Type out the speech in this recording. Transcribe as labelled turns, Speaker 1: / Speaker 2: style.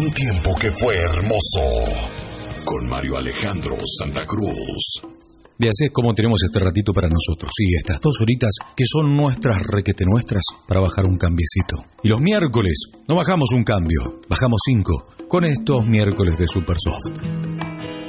Speaker 1: Un tiempo que fue hermoso. Con Mario Alejandro Santa Cruz.
Speaker 2: Y así es como tenemos este ratito para nosotros. Sí, estas 2 horitas que son nuestras, requete nuestras, para bajar un cambiecito. Y los miércoles no bajamos un cambio, bajamos 5 con estos miércoles de Super Soft.